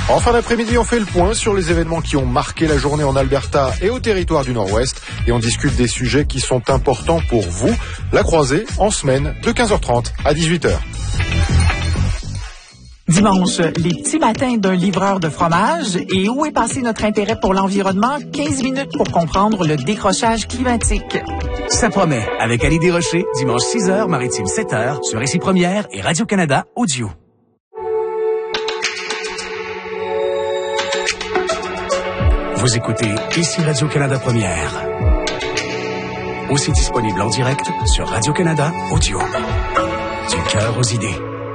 En fin d'après-midi, on fait le point sur les événements qui ont marqué la journée en Alberta et au territoire du Nord-Ouest. Et on discute des sujets qui sont importants pour vous. La croisée en semaine de 15h30 à 18h. Dimanche, les petits matins d'un livreur de fromage. Et où est passé notre intérêt pour l'environnement? 15 minutes pour comprendre le décrochage climatique. Ça promet. Avec Ali Desrochers, dimanche 6h, maritime 7h, sur Ici Première et Radio-Canada Audio. Vous écoutez Ici Radio-Canada Première. Aussi disponible en direct sur Radio-Canada Audio. Du cœur aux idées.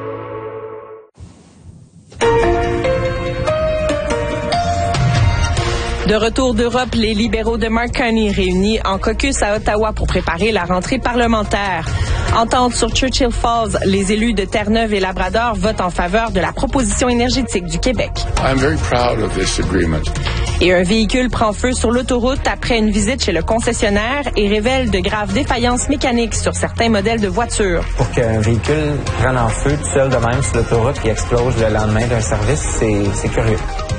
De retour d'Europe, les libéraux de Mark Carney réunis en caucus à Ottawa pour préparer la rentrée parlementaire. Entente sur Churchill Falls, les élus de Terre-Neuve et Labrador votent en faveur de la proposition énergétique du Québec. I'm very proud of this agreement. Et un véhicule prend feu sur l'autoroute après une visite chez le concessionnaire et révèle de graves défaillances mécaniques sur certains modèles de voitures. Pour qu'un véhicule prenne en feu tout seul de même sur l'autoroute et explose le lendemain d'un service, c'est curieux.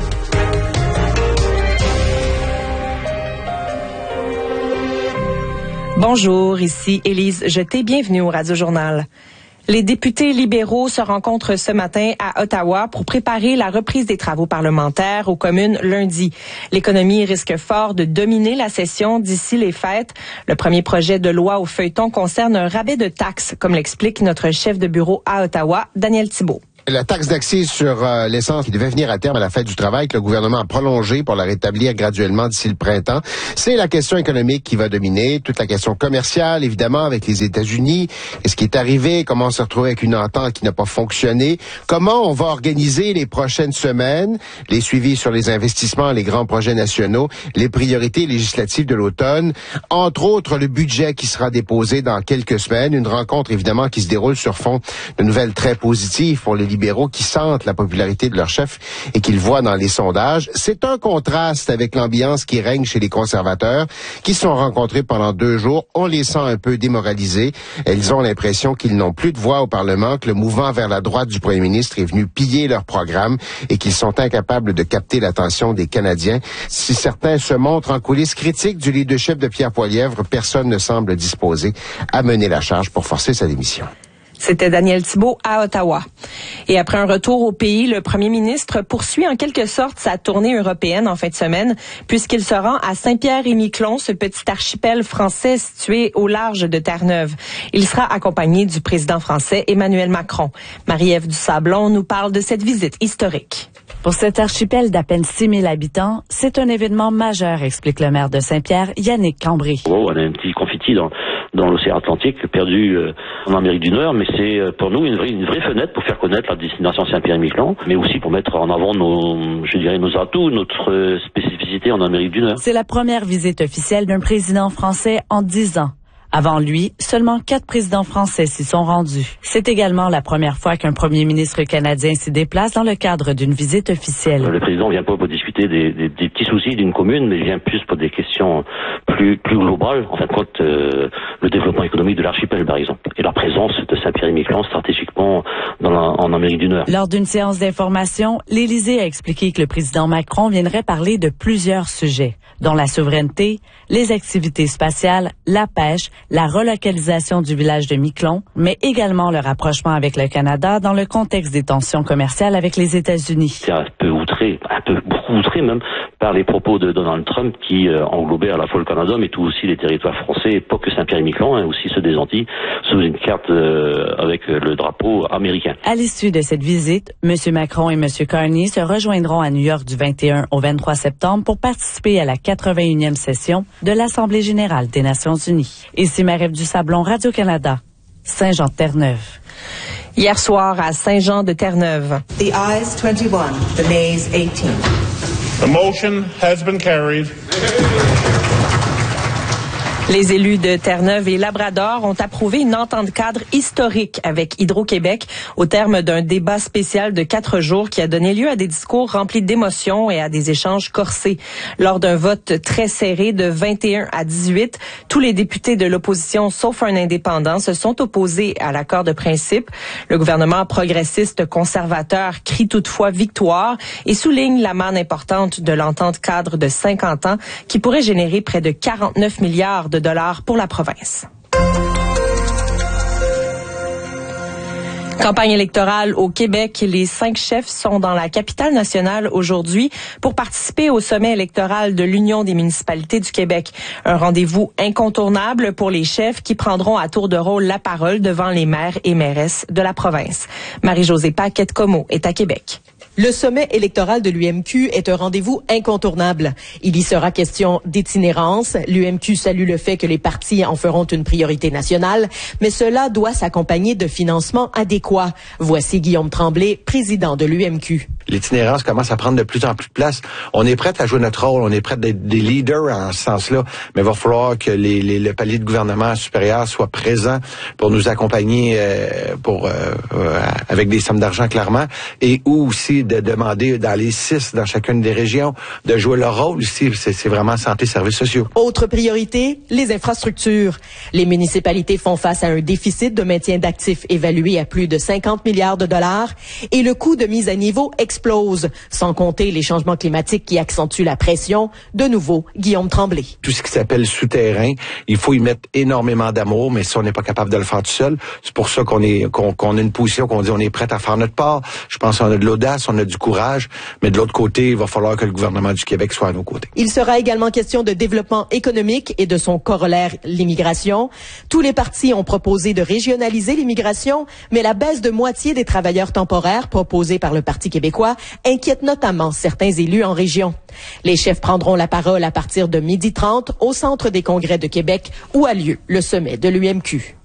Bonjour, ici Élise Jeté, bienvenue au Radio-Journal. Les députés libéraux se rencontrent ce matin à Ottawa pour préparer la reprise des travaux parlementaires aux communes lundi. L'économie risque fort de dominer la session d'ici les fêtes. Le premier projet de loi au feuilleton concerne un rabais de taxes, comme l'explique notre chef de bureau à Ottawa, Daniel Thibault. La taxe d'accise sur l'essence qui devait venir à terme à la fête du travail, que le gouvernement a prolongé pour la rétablir graduellement d'ici le printemps, c'est la question économique qui va dominer, toute la question commerciale, évidemment, avec les États-Unis. Qu'est-ce qui est arrivé? Comment on s'est retrouvé avec une entente qui n'a pas fonctionné? Comment on va organiser les prochaines semaines, les suivis sur les investissements, les grands projets nationaux, les priorités législatives de l'automne, entre autres le budget qui sera déposé dans quelques semaines, une rencontre évidemment qui se déroule sur fond de nouvelles très positives pour les libéraux qui sentent la popularité de leur chef et qui le voient dans les sondages. C'est un contraste avec l'ambiance qui règne chez les conservateurs qui se sont rencontrés pendant 2 jours. On les sent un peu démoralisés. Ils ont l'impression qu'ils n'ont plus de voix au Parlement, que le mouvement vers la droite du premier ministre est venu piller leur programme et qu'ils sont incapables de capter l'attention des Canadiens. Si certains se montrent en coulisses critiques du leadership de Pierre Poilievre, personne ne semble disposé à mener la charge pour forcer sa démission. C'était Daniel Thibault à Ottawa. Et après un retour au pays, le premier ministre poursuit en quelque sorte sa tournée européenne en fin de semaine, puisqu'il se rend à Saint-Pierre-et-Miquelon, ce petit archipel français situé au large de Terre-Neuve. Il sera accompagné du président français Emmanuel Macron. Marie-Ève Dusablon nous parle de cette visite historique. Pour cet archipel d'à peine 6 000 habitants, c'est un événement majeur, explique le maire de Saint-Pierre, Yannick Cambré. On a un petit confetti dans l'océan Atlantique perdu en Amérique du Nord, mais c'est pour nous une vraie fenêtre pour faire connaître la destination Saint-Pierre-et-Miquelon, mais aussi pour mettre en avant nos atouts, notre spécificité en Amérique du Nord. C'est la première visite officielle d'un président français en 10 ans. Avant lui, seulement 4 présidents français s'y sont rendus. C'est également la première fois qu'un premier ministre canadien s'y déplace dans le cadre d'une visite officielle. Le président vient pas pour discuter des petits soucis d'une commune, mais vient plus pour des questions plus globales. En fin de compte, le développement économique de l'archipel, par exemple, et la présence de Saint-Pierre-et-Miquelon stratégiquement en Amérique du Nord. Lors d'une séance d'information, l'Élysée a expliqué que le président Macron viendrait parler de plusieurs sujets, dont la souveraineté, les activités spatiales, la pêche, la relocalisation du village de Miquelon, mais également le rapprochement avec le Canada dans le contexte des tensions commerciales avec les États-Unis. C'est beaucoup outré même, par les propos de Donald Trump qui englobaient à la fois le Canada, mais tout aussi les territoires français, pas que Saint-Pierre-et-Miquelon, aussi ceux des Antilles, sous une carte avec le drapeau américain. À l'issue de cette visite, M. Macron et M. Carney se rejoindront à New York du 21 au 23 septembre pour participer à la 81e session de l'Assemblée générale des Nations unies. Ici Marie-Ève Dusablon, Radio-Canada, Saint-Jean-de-Terre-Neuve. Hier soir à Saint-Jean-de-Terre-Neuve. The ayes 21, the nays 18. The motion has been carried. Les élus de Terre-Neuve et Labrador ont approuvé une entente cadre historique avec Hydro-Québec au terme d'un débat spécial de 4 jours qui a donné lieu à des discours remplis d'émotions et à des échanges corsés. Lors d'un vote très serré de 21 à 18, tous les députés de l'opposition, sauf un indépendant, se sont opposés à l'accord de principe. Le gouvernement progressiste conservateur crie toutefois victoire et souligne la manne importante de l'entente cadre de 50 ans qui pourrait générer près de 49 milliards de dollars pour la province. Campagne électorale au Québec. Les 5 chefs sont dans la capitale nationale aujourd'hui pour participer au sommet électoral de l'Union des municipalités du Québec. Un rendez-vous incontournable pour les chefs qui prendront à tour de rôle la parole devant les maires et mairesses de la province. Marie-Josée Paquette-Comeau est à Québec. Le sommet électoral de l'UMQ est un rendez-vous incontournable. Il y sera question d'itinérance. L'UMQ salue le fait que les partis en feront une priorité nationale, mais cela doit s'accompagner de financements adéquats. Voici Guillaume Tremblay, président de l'UMQ. L'itinérance commence à prendre de plus en plus de place. On est prêt à jouer notre rôle, on est prêt d'être des leaders en ce sens-là, mais il va falloir que le palier de gouvernement supérieur soit présent pour nous accompagner avec des sommes d'argent clairement, et aussi de demander dans les 6 dans chacune des régions de jouer leur rôle ici. C'est vraiment santé, services sociaux. Autre priorité, les infrastructures. Les municipalités font face à un déficit de maintien d'actifs évalué à plus de 50 milliards de dollars et le coût de mise à niveau explose, sans compter les changements climatiques qui accentuent la pression. De nouveau, Guillaume Tremblay. Tout ce qui s'appelle souterrain, il faut y mettre énormément d'amour, mais si on n'est pas capable de le faire tout seul, c'est pour ça qu'on a une position qu'on dit on est prêt à faire notre part. Je pense qu'on a de l'audace, on a du courage, mais de l'autre côté, il va falloir que le gouvernement du Québec soit à nos côtés. Il sera également question de développement économique et de son corollaire, l'immigration. Tous les partis ont proposé de régionaliser l'immigration, mais la baisse de moitié des travailleurs temporaires proposée par le Parti québécois inquiète notamment certains élus en région. Les chefs prendront la parole à partir de 12h30 au Centre des congrès de Québec où a lieu le sommet de l'UMQ.